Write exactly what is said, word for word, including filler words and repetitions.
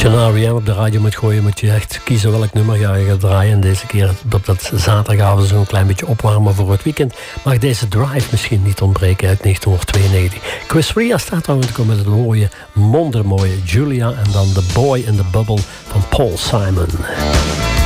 je naar R E M op de radio moet gooien, moet je echt kiezen welk nummer ga je gaan draaien. En deze keer op dat zaterdagavond zo'n klein beetje opwarmen voor het weekend. Mag deze Drive misschien niet ontbreken uit negentien tweeënnegentig. Chris Rea staat daar met het mooie, mondermooie Julia en dan The Boy in the Bubble van Paul Simon.